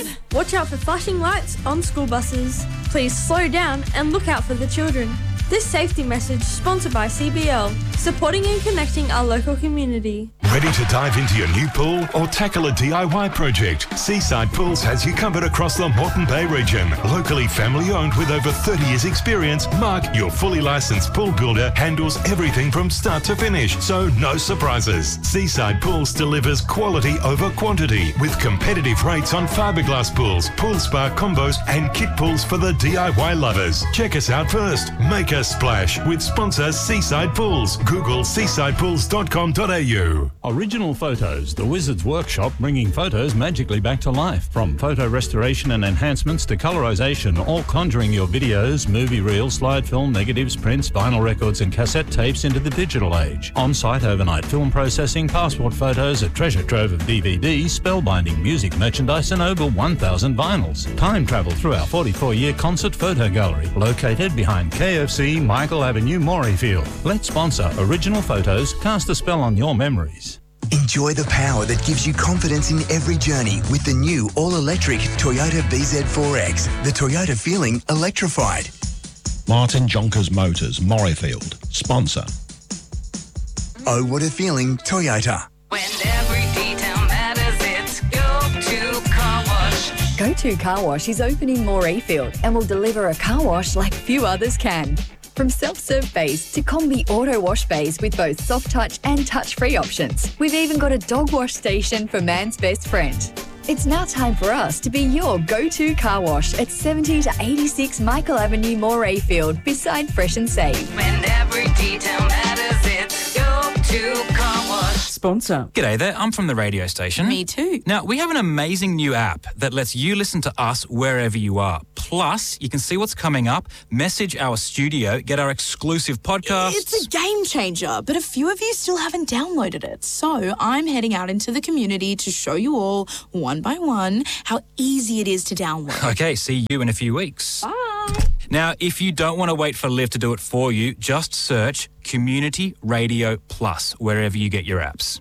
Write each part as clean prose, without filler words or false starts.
drive. Watch out for flashing lights on school buses. Please slow down and look out for the children. This safety message sponsored by CBL, supporting and connecting our local community. Ready to dive into your new pool or tackle a DIY project? Seaside Pools has you covered across the Moreton Bay region. Locally family owned with over 30 years experience, Mark, your fully licensed pool builder, handles everything from start to finish, so no surprises. Seaside Pools delivers quality over quantity with competitive rates on fiberglass pools, pool spa combos and kit pools for the DIY lovers. Check us out first. Make a splash with sponsor Seaside Pools. Google seasidepools.com.au. Original Photos, the Wizard's Workshop, bringing photos magically back to life. From photo restoration and enhancements to colorization, all conjuring your videos, movie reels, slide film, negatives, prints, vinyl records and cassette tapes into the digital age. On-site overnight film processing, passport photos, a treasure trove of DVDs, spellbinding music merchandise and over 1,000 vinyls. Time travel through our 44-year concert photo gallery, located behind KFC, Michael Avenue, Morayfield. Let's sponsor Original Photos, cast a spell on your memories. Enjoy the power that gives you confidence in every journey with the new all-electric Toyota BZ4X, the Toyota feeling electrified. Martin Jonkers Motors, Morayfield, sponsor. Oh, what a feeling, Toyota. When every detail matters, it's Go-To Car Wash. Go-To Car Wash is open in Morayfield and will deliver a car wash like few others can. From self-serve bays to combi auto wash bays with both soft touch and touch-free options. We've even got a dog wash station for man's best friend. It's now time for us to be your go-to car wash at 70 to 86 Michael Avenue, Morayfield, beside Fresh and Save. When every detail matters, it's Go-To Car Wash. Sponsor. G'day there, I'm from the radio station. Me too. Now, we have an amazing new app that lets you listen to us wherever you are. Plus, you can see what's coming up, message our studio, get our exclusive podcasts. It's a game changer, but a few of you still haven't downloaded it. So I'm heading out into the community to show you all, one by one, how easy it is to download. Okay, see you in a few weeks. Bye. Now, if you don't want to wait for Liv to do it for you, just search Community Radio Plus wherever you get your apps.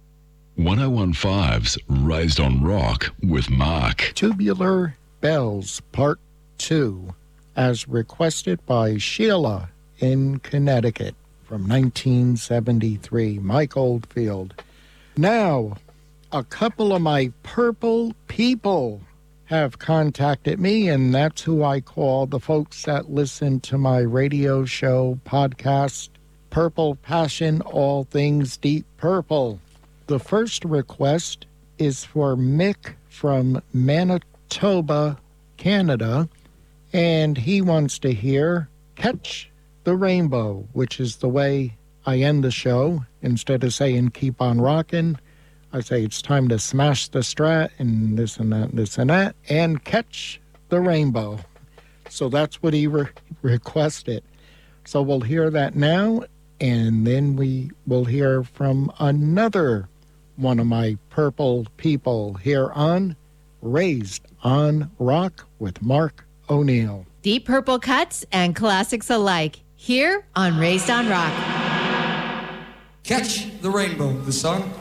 1015's Raised on Rock with Mark. Tubular Bells Part 2, as requested by Sheila in Connecticut from 1973, Mike Oldfield. Now, a couple of my purple people have contacted me, and that's who I call the folks that listen to my radio show podcast, Purple Passion, All Things Deep Purple. The first request is for Mick from Manitoba, Canada, and he wants to hear Catch the Rainbow, which is the way I end the show. Instead of saying keep on rocking, I say it's time to smash the Strat and this and that, this and that, and catch the rainbow. So that's what he requested. So we'll hear that now, and then we will hear from another one of my purple people here on Raised on Rock with Mark O'Neill. Deep Purple cuts and classics alike, here on Raised on Rock. Catch the Rainbow, the song.